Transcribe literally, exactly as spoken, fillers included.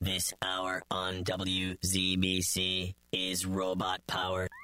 This hour on W Z B C is robot power.